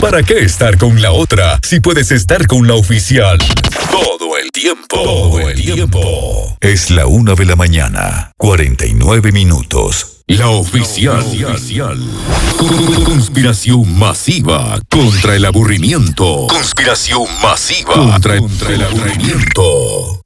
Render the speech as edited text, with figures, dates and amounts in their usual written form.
¿Para qué estar con la otra si puedes estar con la oficial? Todo el tiempo. Todo el tiempo. Es la 1 de la mañana, 49 minutos. La oficial. Conspiración masiva contra el aburrimiento. Conspiración masiva contra el aburrimiento.